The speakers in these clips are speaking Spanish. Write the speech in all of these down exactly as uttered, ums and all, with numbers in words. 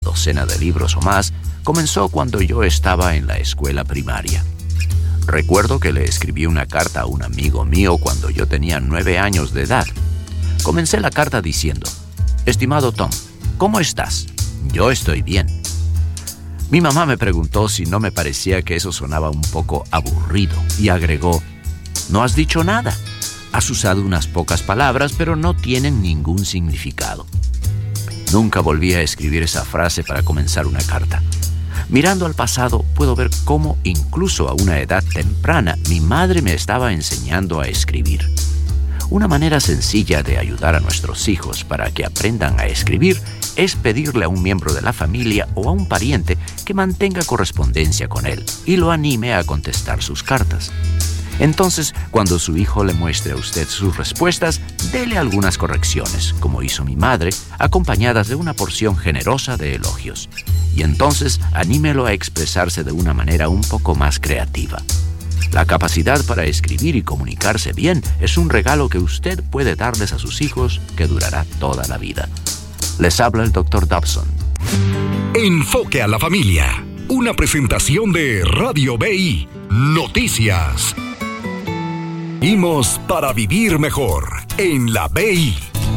docena de libros o más, comenzó cuando yo estaba en la escuela primaria. Recuerdo que le escribí una carta a un amigo mío cuando yo tenía nueve años de edad. Comencé la carta diciendo: «Estimado Tom, ¿cómo estás? Yo estoy bien». Mi mamá me preguntó si no me parecía que eso sonaba un poco aburrido y agregó: «No has dicho nada. Has usado unas pocas palabras, pero no tienen ningún significado». Nunca volví a escribir esa frase para comenzar una carta. Mirando al pasado, puedo ver cómo, incluso a una edad temprana, mi madre me estaba enseñando a escribir. Una manera sencilla de ayudar a nuestros hijos para que aprendan a escribir es pedirle a un miembro de la familia o a un pariente que mantenga correspondencia con él y lo anime a contestar sus cartas. Entonces, cuando su hijo le muestre a usted sus respuestas, dele algunas correcciones, como hizo mi madre, acompañadas de una porción generosa de elogios. Y entonces, anímelo a expresarse de una manera un poco más creativa. La capacidad para escribir y comunicarse bien es un regalo que usted puede darles a sus hijos que durará toda la vida. Les habla el doctor Dobson. Enfoque a la familia. Una presentación de Radio B I. Noticias. Vivimos para vivir mejor en la B I.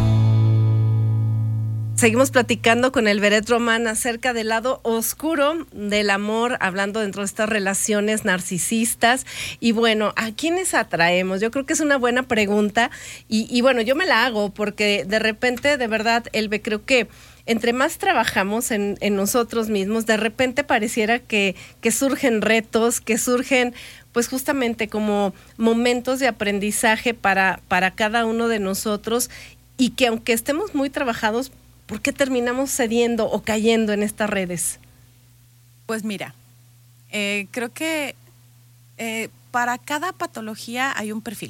Seguimos platicando con el Beret Román acerca del lado oscuro del amor, hablando dentro de estas relaciones narcisistas. Y bueno, ¿a quiénes atraemos? Yo creo que es una buena pregunta. Y, y bueno, yo me la hago porque de repente, de verdad, Elbe, creo que entre más trabajamos en, en nosotros mismos, de repente pareciera que, que surgen retos, que surgen pues justamente como momentos de aprendizaje para, para cada uno de nosotros, y que aunque estemos muy trabajados, ¿por qué terminamos cediendo o cayendo en estas redes? Pues mira, eh, creo que eh, para cada patología hay un perfil,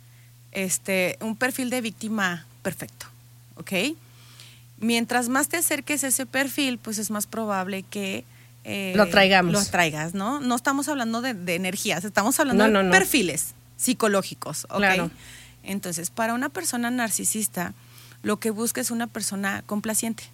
este, un perfil de víctima perfecto, ¿ok? Mientras más te acerques a ese perfil, pues es más probable que Eh, lo traigamos. Lo traigas, ¿no? No estamos hablando de, de energías, estamos hablando no, no, de no. perfiles psicológicos, ¿ok? Claro. Entonces, para una persona narcisista, lo que busca es una persona complaciente.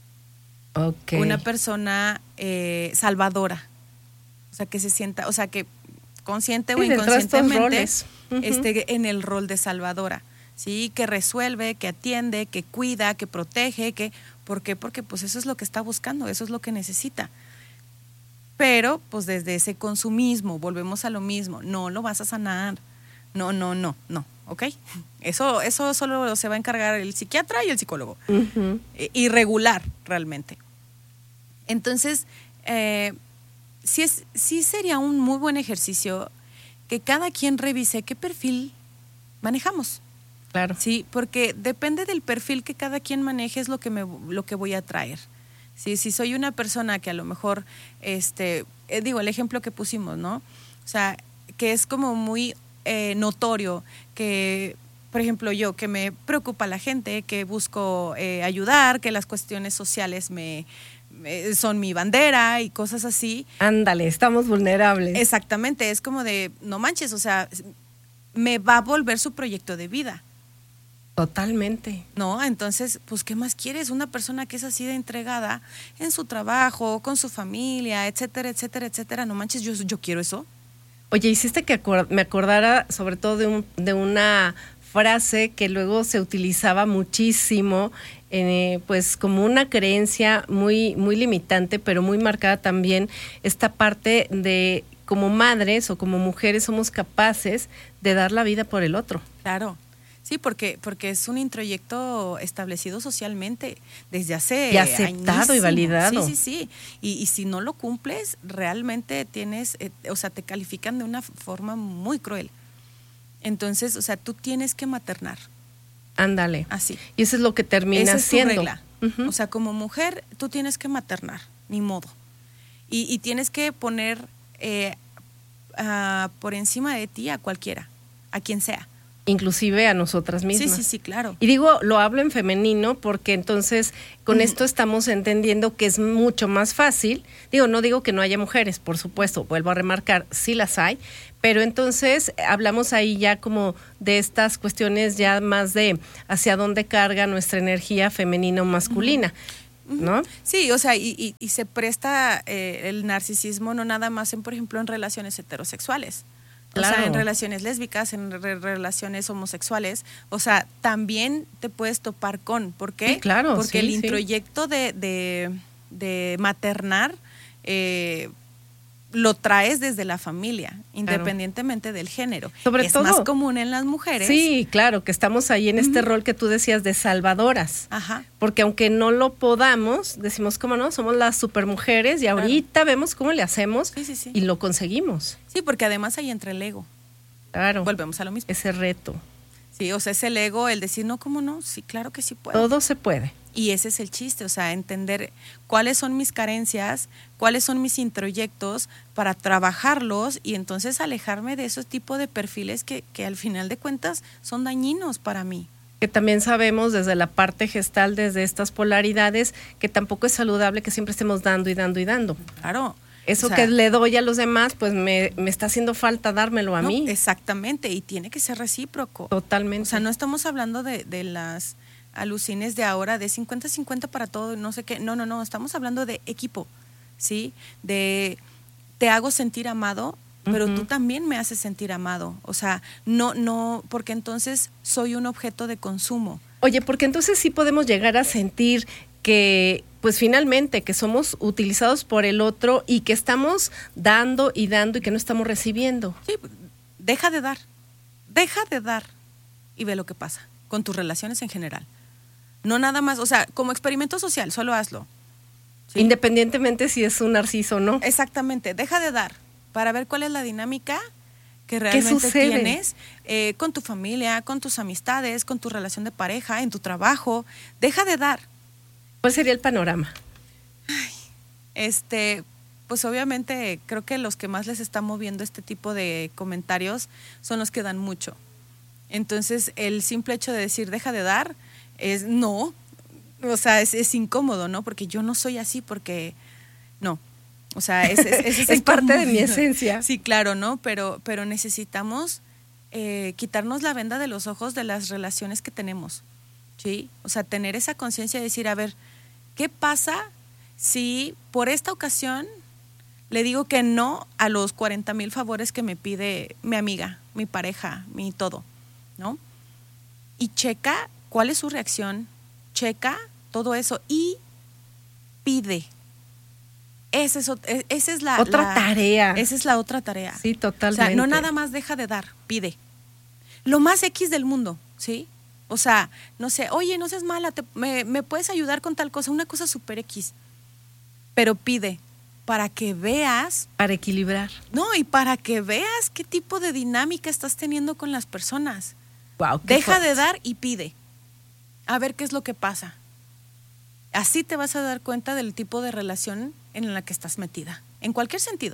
Okay. Una persona eh, salvadora. O sea, que se sienta, o sea, que consciente sí, o inconscientemente uh-huh. esté en el rol de salvadora, ¿sí? Que resuelve, que atiende, que cuida, que protege, que ¿por qué? Porque pues eso es lo que está buscando, eso es lo que necesita. Pero, pues desde ese consumismo, volvemos a lo mismo, no lo vas a sanar, no, no, no, no, ¿ok? Eso, eso solo se va a encargar el psiquiatra y el psicólogo, uh-huh. irregular realmente. Entonces, eh, sí, es, sí sería un muy buen ejercicio que cada quien revise qué perfil manejamos. Claro. Sí, porque depende del perfil que cada quien maneje es lo que, me, lo que voy a traer. Sí, si soy una persona que a lo mejor, este, eh, digo, el ejemplo que pusimos, ¿no? O sea, que es como muy eh, notorio que, por ejemplo, yo, que me preocupa la gente, que busco eh, ayudar, que las cuestiones sociales me, me son mi bandera y cosas así. Ándale, estamos vulnerables. Exactamente, es como de, no manches, o sea, me va a volver su proyecto de vida. Totalmente. No, entonces, pues, ¿qué más quieres? Una persona que es así de entregada en su trabajo, con su familia, etcétera, etcétera, etcétera. No manches, yo, yo quiero eso. Oye, hiciste que acord- me acordara sobre todo de, un, de una frase que luego se utilizaba muchísimo, eh, pues como una creencia muy, muy limitante, pero muy marcada también, esta parte de como madres o como mujeres somos capaces de dar la vida por el otro. Claro. Sí, porque, porque es un introyecto establecido socialmente desde hace y aceptado añísimo. Y validado. Sí, sí, sí. Y, y si no lo cumples, realmente tienes, eh, o sea, te califican de una forma muy cruel. Entonces, o sea, tú tienes que maternar. Ándale. Así. Y eso es lo que termina Esa es siendo. tu regla. Uh-huh. O sea, como mujer, tú tienes que maternar, ni modo. Y, y tienes que poner eh, uh, por encima de ti a cualquiera, a quien sea. Inclusive a nosotras mismas. Sí, sí, sí, claro. Y digo, lo hablo en femenino porque entonces con uh-huh. esto estamos entendiendo que es mucho más fácil. Digo, no digo que no haya mujeres, por supuesto, vuelvo a remarcar, sí las hay, pero entonces hablamos ahí ya como de estas cuestiones ya más de hacia dónde carga nuestra energía femenina o masculina. Uh-huh. ¿no? Sí, o sea, y, y, y se presta eh, el narcisismo no nada más en, por ejemplo, en relaciones heterosexuales. Claro. O sea, en relaciones lésbicas, en re relaciones homosexuales, o sea, también te puedes topar con, ¿por qué? Sí, claro, porque sí, el sí. introyecto de, de, de maternar eh, lo traes desde la familia, independientemente claro. del género. Sobre es todo, más común en las mujeres. Sí, claro, que estamos ahí en uh-huh. este rol que tú decías de salvadoras. Ajá. Porque aunque no lo podamos, decimos, ¿cómo no? Somos las supermujeres y ahorita claro. vemos cómo le hacemos sí, sí, sí. y lo conseguimos. Sí, porque además hay entre el ego. Claro. Volvemos a lo mismo. Ese reto. Sí, o sea, es el ego, el decir, no, ¿cómo no? Sí, claro que sí puedo. Todo se puede. Y ese es el chiste, o sea, entender cuáles son mis carencias, cuáles son mis introyectos para trabajarlos y entonces alejarme de esos tipos de perfiles que, que al final de cuentas son dañinos para mí. Que también sabemos desde la parte gestal, desde estas polaridades, que tampoco es saludable que siempre estemos dando y dando y dando. Claro. Eso o sea, que le doy a los demás, pues me, me está haciendo falta dármelo a no, mí. Exactamente, y tiene que ser recíproco. Totalmente. O sea, no estamos hablando de, de las alucines de ahora, de cincuenta cincuenta para todo, no sé qué. No, no, no, estamos hablando de equipo, ¿sí? De te hago sentir amado, pero uh-huh. tú también me haces sentir amado. O sea, no, no, porque entonces soy un objeto de consumo. Oye, porque entonces sí podemos llegar a sentir que, pues finalmente, que somos utilizados por el otro y que estamos dando y dando y que no estamos recibiendo. Sí, deja de dar, deja de dar y ve lo que pasa con tus relaciones en general. No nada más, o sea, como experimento social, solo hazlo. ¿Sí? Independientemente si es un narciso o no. Exactamente, deja de dar para ver cuál es la dinámica que realmente tienes eh, con tu familia, con tus amistades, con tu relación de pareja, en tu trabajo. Deja de dar. ¿Cuál sería el panorama? Ay, este, pues obviamente creo que los que más les está moviendo este tipo de comentarios son los que dan mucho. Entonces, el simple hecho de decir deja de dar es no, o sea, es, es incómodo, ¿no? Porque yo no soy así, porque no. O sea, es, es, es, es, es parte de mi esencia. Sí, claro, ¿no? Pero, pero necesitamos eh, quitarnos la venda de los ojos de las relaciones que tenemos, ¿sí? O sea, tener esa conciencia de decir, a ver, ¿qué pasa si por esta ocasión le digo que no a los cuarenta mil favores que me pide mi amiga, mi pareja, mi todo, ¿no? Y checa cuál es su reacción, checa todo eso y pide. Esa es, esa es la otra la, tarea. Esa es la otra tarea. Sí, totalmente. O sea, no nada más deja de dar, pide. Lo más X del mundo, ¿sí? O sea, no sé, oye, no seas mala, te, me, me puedes ayudar con tal cosa, una cosa súper X. Pero pide, para que veas. Para equilibrar. No, y para que veas qué tipo de dinámica estás teniendo con las personas. Wow, deja fuerte. de dar y pide. A ver qué es lo que pasa. Así te vas a dar cuenta del tipo de relación en la que estás metida. En cualquier sentido.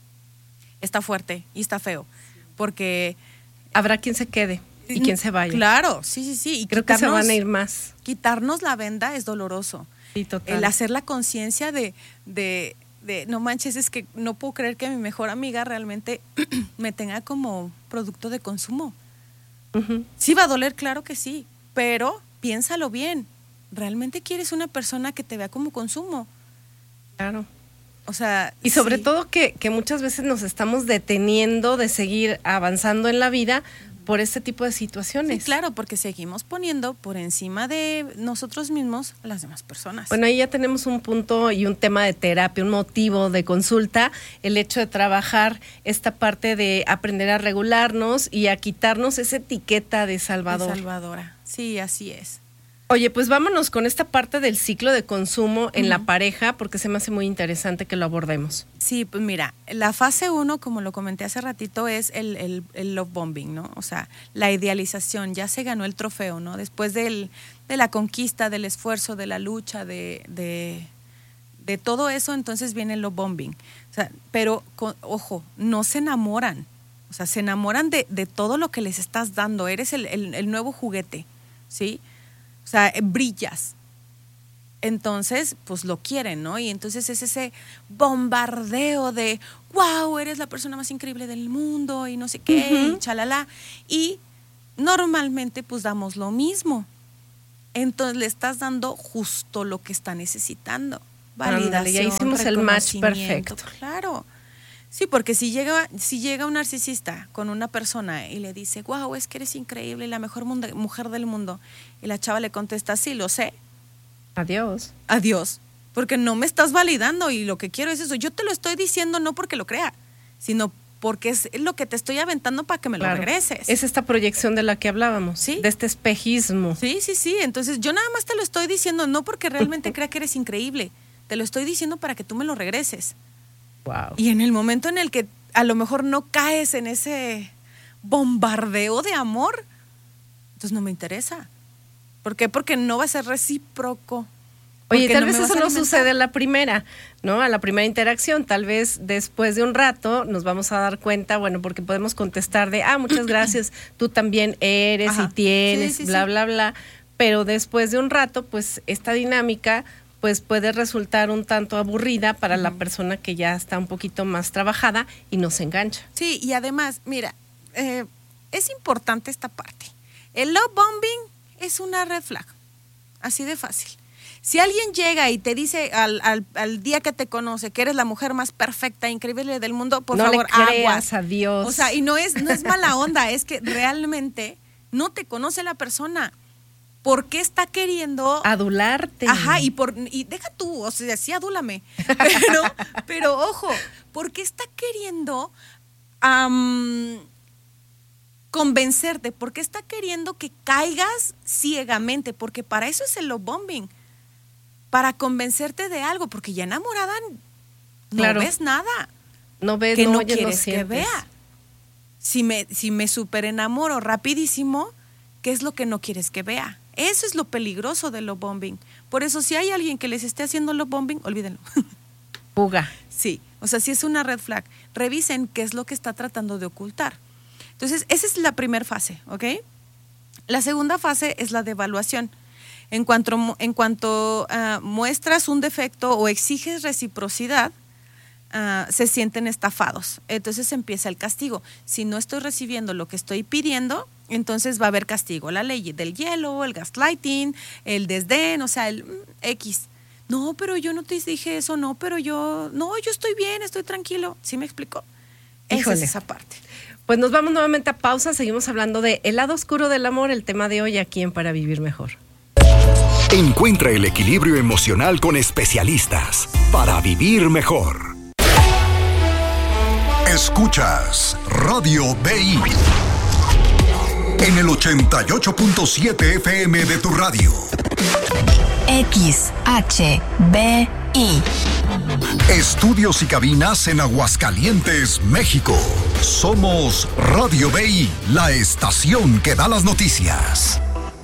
Está fuerte y está feo. Porque habrá quien se quede y quien se vaya. Claro, sí, sí, sí. Y creo que se van a ir más. Quitarnos la venda es doloroso. Sí, total. El hacer la conciencia de, de, de, no manches, es que no puedo creer que mi mejor amiga realmente me tenga como producto de consumo. Uh-huh. Sí va a doler, claro que sí, pero piénsalo bien. ¿Realmente quieres una persona que te vea como consumo? Claro. O sea, y sobre sí. todo que, que muchas veces nos estamos deteniendo de seguir avanzando en la vida por este tipo de situaciones. Sí, claro, porque seguimos poniendo por encima de nosotros mismos a las demás personas. Bueno, ahí ya tenemos un punto y un tema de terapia, un motivo de consulta, el hecho de trabajar esta parte de aprender a regularnos y a quitarnos esa etiqueta de salvador. De salvadora, sí, así es. Oye, pues vámonos con esta parte del ciclo de consumo en uh-huh. la pareja, porque se me hace muy interesante que lo abordemos. Sí, pues mira, la fase uno, como lo comenté hace ratito, es el, el, el love bombing, ¿no? O sea, la idealización, ya se ganó el trofeo, ¿no? Después del, de la conquista, del esfuerzo, de la lucha, de, de, de todo eso, entonces viene el love bombing. O sea, pero, con, ojo, no se enamoran. O sea, se enamoran de, de todo lo que les estás dando. Eres el, el, el nuevo juguete, ¿sí? O sea, brillas. Entonces, pues lo quieren, ¿no? Y entonces es ese bombardeo de, wow, eres la persona más increíble del mundo y no sé qué, uh-huh. y chalala. Y normalmente, pues damos lo mismo. entonces le estás dando justo lo que está necesitando. Validación, Ándale, ya hicimos el match perfecto. Claro. Sí, porque si llega, si llega un narcisista con una persona y le dice, wow, es que eres increíble, la mejor mundo, mujer del mundo, y la chava le contesta, sí, lo sé. Adiós. Adiós. Porque no me estás validando y lo que quiero es eso. Yo te lo estoy diciendo no porque lo crea, sino porque es lo que te estoy aventando para que me Claro. lo regreses. Es esta proyección de la que hablábamos, Sí. de este espejismo. Sí, sí, sí. Entonces yo nada más te lo estoy diciendo no porque realmente crea que eres increíble. Te lo estoy diciendo para que tú me lo regreses. Wow. Y en el momento en el que a lo mejor no caes en ese bombardeo de amor, entonces no me interesa. ¿Por qué? Porque no va a ser recíproco. Oye, Porque tal no vez me vas eso a no alimentar. sucede a la primera, ¿no? A la primera interacción. Tal vez después de un rato nos vamos a dar cuenta, bueno, porque podemos contestar de, ah, muchas gracias, tú también eres Ajá. y tienes, Sí, sí, bla, sí. bla, bla. Pero después de un rato, pues esta dinámica pues puede resultar un tanto aburrida para la persona que ya está un poquito más trabajada y nos engancha. Sí, y además, mira, eh, es importante esta parte. El love bombing es una red flag, así de fácil. Si alguien llega y te dice al, al, al día que te conoce que eres la mujer más perfecta, increíble del mundo, por no favor, le creas aguas. a Dios. O sea, y no es, no es mala onda, es que realmente no te conoce la persona. ¿Por qué está queriendo adularte. Ajá, y por y deja tú, o sea, sí adúlame. Pero, pero ojo, ¿por qué está queriendo um, convencerte? ¿Por qué está queriendo que caigas ciegamente? Porque para eso es el love bombing. Para convencerte de algo, porque ya enamorada no Claro. ves nada no ves, que no, no oyes, no quieres que sientes. vea. Si me, si me super enamoro rapidísimo, ¿qué es lo que no quieres que vea? Eso es lo peligroso del love bombing. Por eso, si hay alguien que les esté haciendo love bombing, olvídenlo. Fuga. Sí, o sea, si es una red flag, revisen qué es lo que está tratando de ocultar. Entonces, esa es la primera fase, ¿ok? La segunda fase es la de evaluación. En cuanto, en cuanto uh, muestras un defecto o exiges reciprocidad, uh, se sienten estafados. Entonces empieza el castigo. Si no estoy recibiendo lo que estoy pidiendo, entonces va a haber castigo. La ley del hielo, el gaslighting, el desdén, o sea, el mm, X. No, pero yo no te dije eso, no, pero yo, no, yo estoy bien, estoy tranquilo. ¿Sí me explico? Esa Híjole. es esa parte. Pues nos vamos nuevamente a pausa, seguimos hablando de el lado oscuro del amor, el tema de hoy aquí en Para Vivir Mejor. Encuentra el equilibrio emocional con especialistas para vivir mejor. Escuchas Radio B I en el ochenta y ocho punto siete F M de tu radio. X H B I. Estudios y cabinas en Aguascalientes, México. Somos Radio B I, la estación que da las noticias.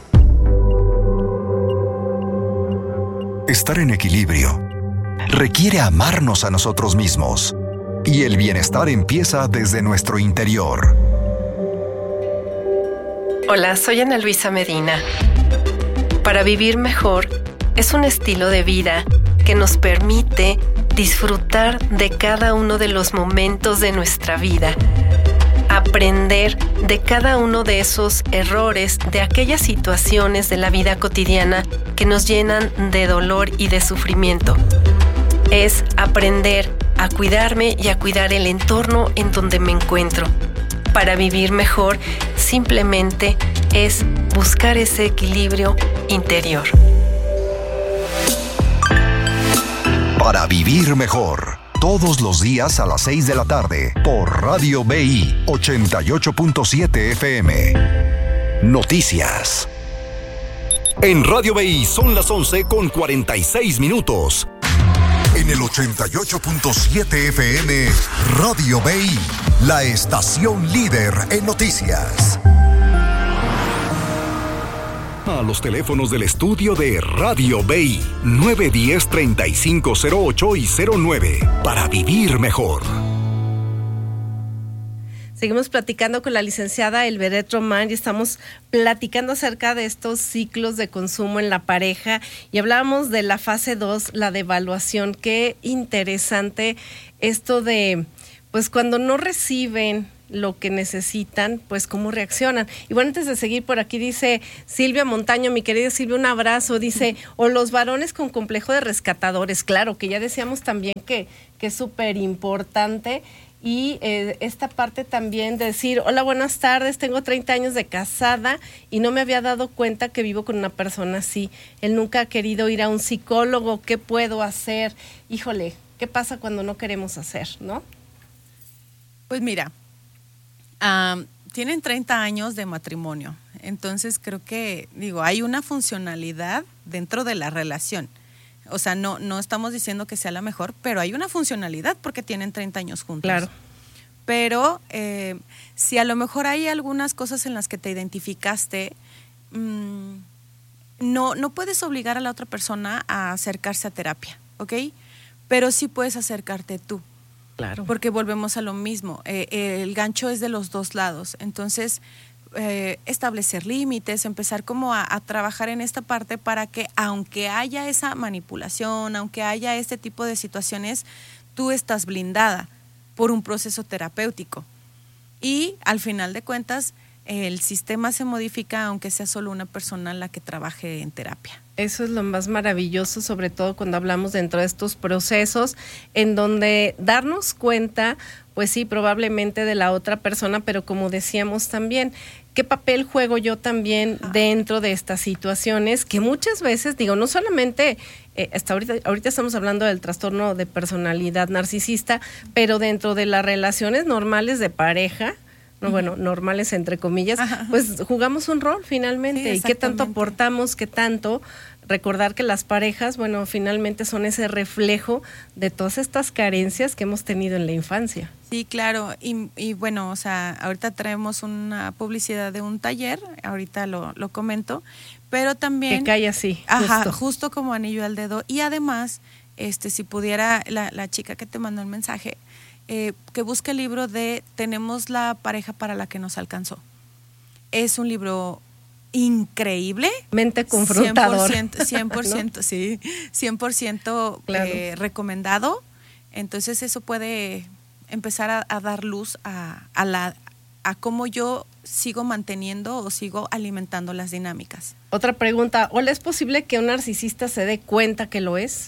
Estar en equilibrio requiere amarnos a nosotros mismos, y el bienestar empieza desde nuestro interior. Hola, soy Ana Luisa Medina. Para vivir mejor es un estilo de vida que nos permite disfrutar de cada uno de los momentos de nuestra vida, aprender de cada uno de esos errores, de aquellas situaciones de la vida cotidiana que nos llenan de dolor y de sufrimiento. Es aprender a cuidarme y a cuidar el entorno en donde me encuentro. Para vivir mejor, simplemente es buscar ese equilibrio interior. Para vivir mejor, todos los días a las seis de la tarde, por Radio B I ochenta y ocho punto siete F M. Noticias. En Radio B I son las once con cuarenta y seis minutos. En el ochenta y ocho punto siete F M, Radio B I, la estación líder en noticias. A los teléfonos del estudio de Radio B I, nueve uno cero, treinta y cinco cero ocho y cero nueve, para vivir mejor. Seguimos platicando con la licenciada Elberet Román y estamos platicando acerca de estos ciclos de consumo en la pareja y hablábamos de la fase dos, la de evaluación. Qué interesante esto de, pues cuando no reciben lo que necesitan, pues cómo reaccionan. Y bueno, antes de seguir por aquí dice Silvia Montaño, mi querida Silvia, un abrazo, dice, o los varones con complejo de rescatadores, claro, que ya decíamos también que, que es súper importante. Y eh, esta parte también de decir, hola, buenas tardes, tengo treinta años de casada y no me había dado cuenta que vivo con una persona así. Él nunca ha querido ir a un psicólogo, ¿qué puedo hacer? Híjole, ¿qué pasa cuando no queremos hacer, no? Pues mira, um, tienen treinta años de matrimonio, entonces creo que, digo, hay una funcionalidad dentro de la relación. O sea, no, no estamos diciendo que sea la mejor, pero hay una funcionalidad porque tienen treinta años juntos. Claro. Pero eh, si a lo mejor hay algunas cosas en las que te identificaste, mmm, no, no puedes obligar a la otra persona a acercarse a terapia, ¿ok? Pero sí puedes acercarte tú. Claro. Porque volvemos a lo mismo. Eh, el gancho es de los dos lados. Entonces, Eh, establecer límites, empezar como a, a trabajar en esta parte para que aunque haya esa manipulación, aunque haya este tipo de situaciones, tú estás blindada por un proceso terapéutico. Y al final de cuentas, el sistema se modifica aunque sea solo una persona la que trabaje en terapia. Eso es lo más maravilloso, sobre todo cuando hablamos dentro de estos procesos, en donde darnos cuenta, pues sí, probablemente de la otra persona, pero como decíamos también, ¿qué papel juego yo también dentro de estas situaciones? Que muchas veces, digo, no solamente, eh, hasta ahorita, ahorita estamos hablando del trastorno de personalidad narcisista, pero dentro de las relaciones normales de pareja, no, bueno, normales entre comillas, Ajá. pues jugamos un rol finalmente. Sí, ¿y qué tanto aportamos? ¿Qué tanto? Recordar que las parejas, bueno, finalmente son ese reflejo de todas estas carencias que hemos tenido en la infancia. Sí, claro. Y, y bueno, o sea, ahorita traemos una publicidad de un taller, ahorita lo, lo comento, pero también... Que cae así, Ajá, justo. justo como anillo al dedo. Y además, este, si pudiera, la, la chica que te mandó el mensaje, eh, que busque el libro de Tenemos la pareja para la que nos alcanzó. Es un libro increíble. Mente confrontador. cien por ciento, cien por ciento ¿no? Sí, cien por ciento claro. eh, recomendado. Entonces eso puede empezar a, a dar luz a, a, la, a cómo yo sigo manteniendo o sigo alimentando las dinámicas. Otra pregunta, ¿o es posible que un narcisista se dé cuenta que lo es?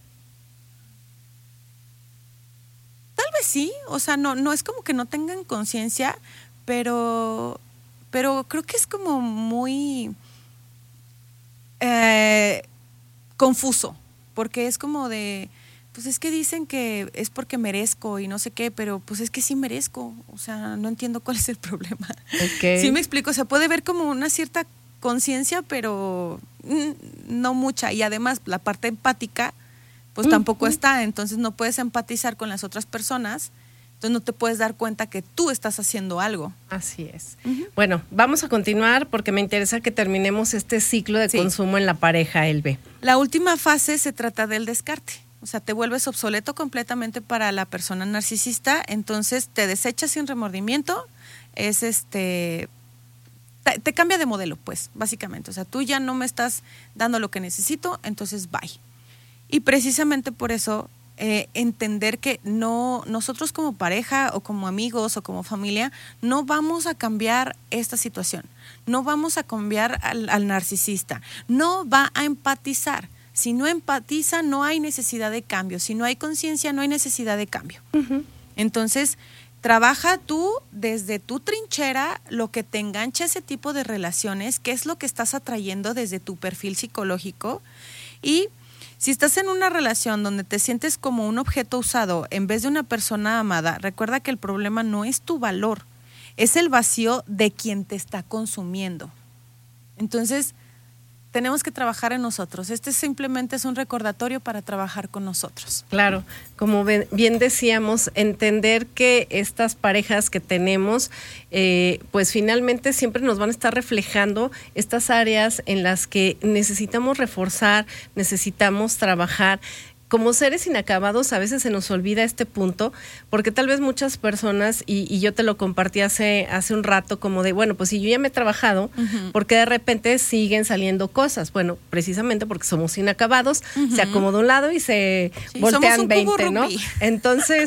Tal vez sí, o sea, no, no es como que no tengan conciencia, pero, pero creo que es como muy eh, confuso, porque es como de, pues es que dicen que es porque merezco y no sé qué, pero pues es que sí merezco, o sea, no entiendo cuál es el problema. Okay. Sí me explico, se puede ver como una cierta conciencia, pero no mucha, y además la parte empática pues uh-huh. tampoco está, entonces no puedes empatizar con las otras personas, entonces no te puedes dar cuenta que tú estás haciendo algo. Así es. Uh-huh. Bueno, vamos a continuar porque me interesa que terminemos este ciclo de sí. consumo en la pareja, Elbe. La última fase se trata del descarte, o sea, te vuelves obsoleto completamente para la persona narcisista, entonces te desechas sin remordimiento, es este... Te, te cambia de modelo, pues, básicamente, o sea, tú ya no me estás dando lo que necesito, entonces bye. Y precisamente por eso eh, entender que no, nosotros como pareja o como amigos o como familia no vamos a cambiar esta situación, no vamos a cambiar al, al narcisista, no va a empatizar. Si no empatiza no hay necesidad de cambio, si no hay conciencia no hay necesidad de cambio. Uh-huh. Entonces, trabaja tú desde tu trinchera lo que te engancha ese tipo de relaciones, qué es lo que estás atrayendo desde tu perfil psicológico. Y si estás en una relación donde te sientes como un objeto usado en vez de una persona amada, recuerda que el problema no es tu valor, es el vacío de quien te está consumiendo. Entonces, tenemos que trabajar en nosotros. Este simplemente es un recordatorio para trabajar con nosotros. Claro, como bien decíamos, entender que estas parejas que tenemos, eh, pues finalmente siempre nos van a estar reflejando estas áreas en las que necesitamos reforzar, necesitamos trabajar. Como seres inacabados a veces se nos olvida este punto, porque tal vez muchas personas, y, y yo te lo compartí hace, hace un rato, como de, bueno, pues si yo ya me he trabajado, uh-huh. ¿por qué de repente siguen saliendo cosas? Bueno, precisamente porque somos inacabados, uh-huh. se acomoda un lado y se sí, voltean veinte, ¿no? Entonces,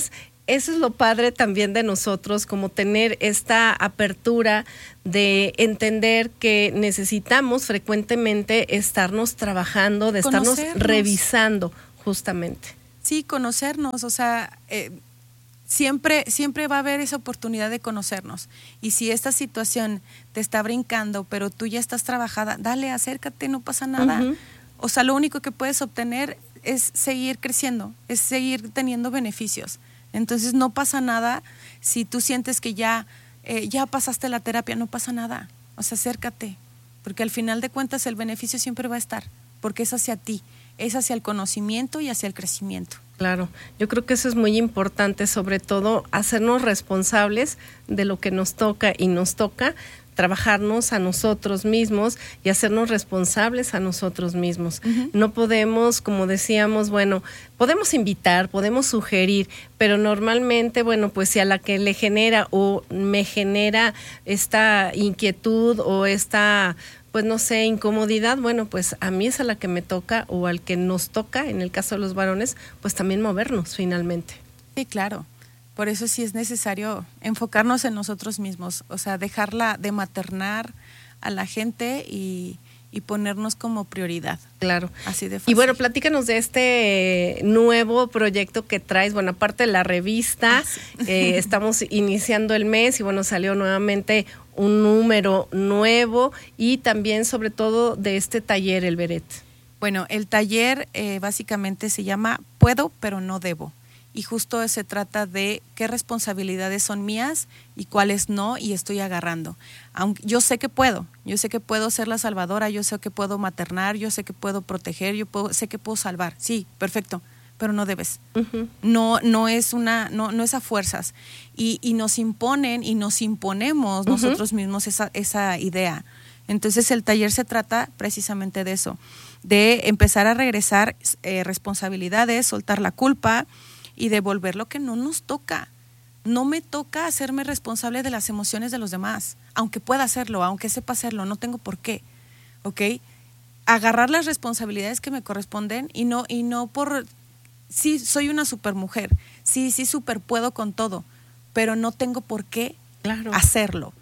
eso es lo padre también de nosotros, como tener esta apertura de entender que necesitamos frecuentemente estarnos trabajando, de estarnos revisando justamente. Sí, conocernos, o sea, eh, siempre, siempre va a haber esa oportunidad de conocernos. Y si esta situación te está brincando, pero tú ya estás trabajada, dale, acércate, no pasa nada. Uh-huh. O sea, lo único que puedes obtener es seguir creciendo, es seguir teniendo beneficios. Entonces no pasa nada si tú sientes que ya, eh, ya pasaste la terapia, no pasa nada. O sea, acércate, porque al final de cuentas el beneficio siempre va a estar, porque es hacia ti, es hacia el conocimiento y hacia el crecimiento. Claro, yo creo que eso es muy importante, sobre todo hacernos responsables de lo que nos toca y nos toca trabajarnos a nosotros mismos y hacernos responsables a nosotros mismos. Uh-huh. No podemos, como decíamos, bueno, podemos invitar, podemos sugerir, pero normalmente, bueno, pues si a la que le genera o me genera esta inquietud o esta, pues no sé, incomodidad, bueno, pues a mí es a la que me toca o al que nos toca, en el caso de los varones, pues también movernos finalmente. Sí, claro. Por eso sí es necesario enfocarnos en nosotros mismos, o sea, dejarla de maternar a la gente y, y ponernos como prioridad. Claro. Así de fácil. Y bueno, platícanos de este nuevo proyecto que traes. Bueno, aparte de la revista, ah, sí. eh, estamos iniciando el mes y bueno, salió nuevamente un número nuevo y también sobre todo de este taller, el Beret. Bueno, el taller eh, básicamente se llama Puedo, pero no debo. Y justo se trata de qué responsabilidades son mías y cuáles no, y estoy agarrando. Aunque yo sé que puedo, yo sé que puedo ser la salvadora, yo sé que puedo maternar, yo sé que puedo proteger, yo puedo, sé que puedo salvar. Sí, perfecto, pero no debes. Uh-huh. No, no es una, no, no es a fuerzas. Y, y nos imponen y nos imponemos uh-huh. nosotros mismos esa, esa idea. Entonces el taller se trata precisamente de eso, de empezar a regresar eh, responsabilidades, soltar la culpa y devolver lo que no nos toca. No me toca hacerme responsable de las emociones de los demás, aunque pueda hacerlo, aunque sepa hacerlo, no tengo por qué, ¿ok? Agarrar las responsabilidades que me corresponden y no, y no por, sí, soy una supermujer, sí, sí, super puedo con todo, pero no tengo por qué claro. hacerlo.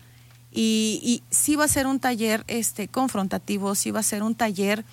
Y, y sí va a ser un taller este, confrontativo, sí va a ser un taller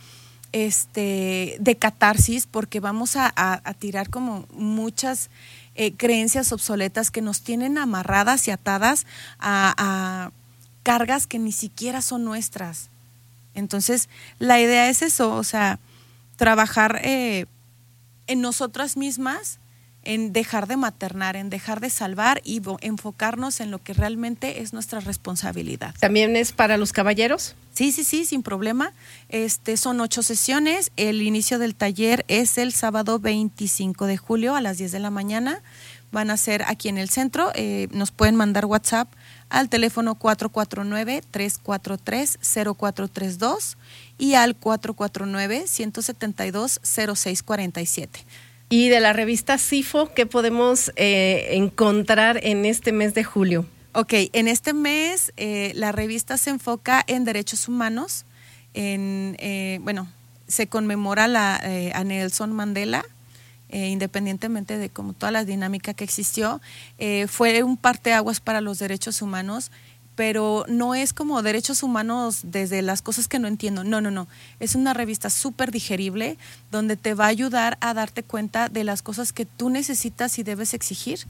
este de catarsis, porque vamos a, a, a tirar como muchas eh, creencias obsoletas que nos tienen amarradas y atadas a, a cargas que ni siquiera son nuestras. Entonces la idea es eso, o sea, trabajar eh, en nosotras mismas, en dejar de maternar, en dejar de salvar y enfocarnos en lo que realmente es nuestra responsabilidad. ¿También es para los caballeros? Sí, sí, sí, sin problema. Este, son ocho sesiones. El inicio del taller es el sábado veinticinco de julio a las diez de la mañana. Van a ser aquí en el centro. Eh, nos pueden mandar WhatsApp al teléfono cuatro cuatro nueve, tres cuatro tres, cero cuatro tres dos y al cuatro cuatro nueve, uno siete dos, cero seis cuatro siete. Y de la revista SIFO, ¿qué podemos eh, encontrar en este mes de julio? Ok, en este mes eh, la revista se enfoca en derechos humanos. En, eh, bueno, se conmemora la, eh, a Nelson Mandela, eh, independientemente de como toda la dinámica que existió. Eh, fue un parteaguas para los derechos humanos, pero no es como derechos humanos desde las cosas que no entiendo. No, no, no. Es una revista súper digerible donde te va a ayudar a darte cuenta de las cosas que tú necesitas y debes exigir.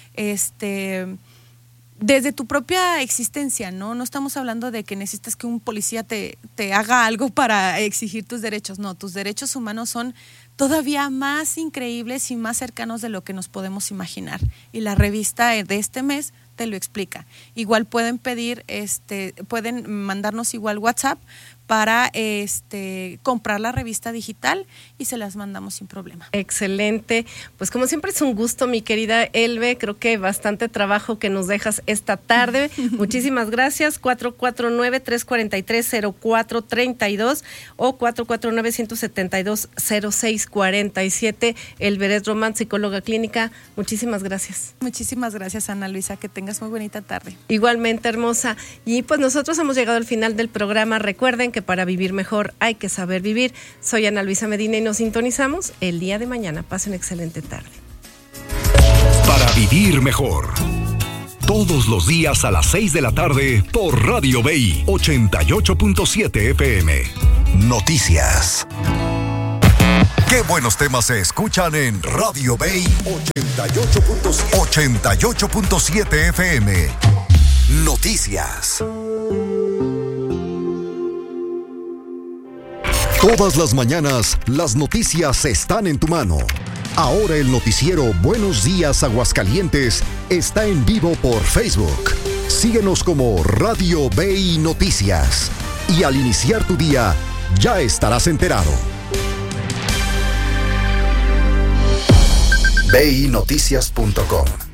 Este, desde tu propia existencia, ¿no? No estamos hablando de que necesitas que un policía te, te haga algo para exigir tus derechos. No, tus derechos humanos son todavía más increíbles y más cercanos de lo que nos podemos imaginar. Y la revista de este mes te lo explica. Igual pueden pedir, este, pueden mandarnos igual WhatsApp para este, comprar la revista digital y se las mandamos sin problema. Excelente. Pues como siempre es un gusto, mi querida Elbe. Creo que bastante trabajo que nos dejas esta tarde. Muchísimas gracias. cuatro cuatro nueve, tres cuatro tres, cero cuatro tres dos o cuatro cuatro nueve, uno siete dos, cero seis cuatro siete. El Beret Román, psicóloga clínica. Muchísimas gracias. Muchísimas gracias, Ana Luisa. Que tengas muy bonita tarde. Igualmente, hermosa. Y pues nosotros hemos llegado al final del programa. Recuerden que para vivir mejor hay que saber vivir. Soy Ana Luisa Medina y nos sintonizamos el día de mañana. Pasen excelente tarde. Para Para vivir mejor. Todos los días a las seis de la tarde por Radio B I ochenta y ocho punto siete F M. Noticias. Qué buenos temas se escuchan en Radio B I ochenta y ocho punto siete F M. Noticias. Todas las mañanas, las noticias están en tu mano. Ahora el noticiero Buenos Días Aguascalientes está en vivo por Facebook. Síguenos como Radio B I Noticias. Y al iniciar tu día, ya estarás enterado. B I noticias punto com